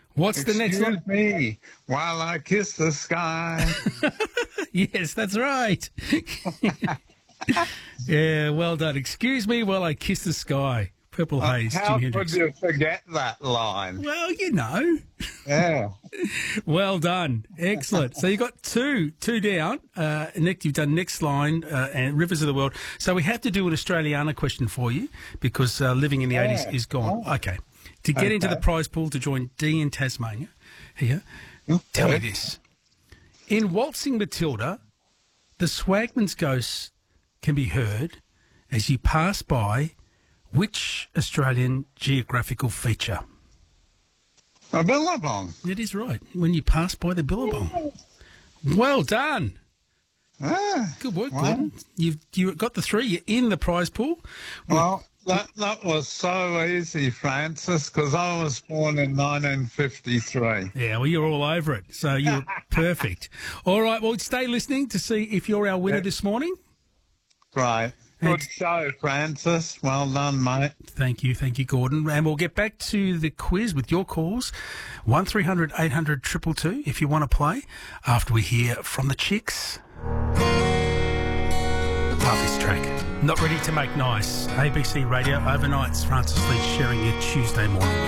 What's the next Excuse line? me while I kiss the sky. Yes, that's right. Yeah, well done. Excuse me while I kiss the sky. Purple Haze, How Jimi could Hendrix. you forget that line? Well, you know. Yeah. Well done. Excellent. So you got two down. Nick, you've done Next Line and Rivers of the World. So we have to do an Australiana question for you because living in the 80s is gone. Oh. Okay. To get into the prize pool to join Dee in Tasmania here, tell me this. In Waltzing Matilda, the Swagman's ghost can be heard as you pass by which Australian geographical feature? A billabong. It is right. When you pass by the Billabong. Well done. Ah, Good work, wow. Gordon. You got the three. You're in the prize pool. Well, that was so easy, Francis, because I was born in 1953. Yeah, well, you're all over it. So you're perfect. All right, well, stay listening to see if you're our winner this morning. Great. Good show, Francis. Well done, mate. Thank you, Gordon. And we'll get back to the quiz with your calls, 1300 800 222 if you want to play, after we hear from the Chicks. Love this track. Not Ready to Make Nice. ABC Radio Overnights. Francis Lee sharing your Tuesday morning with you.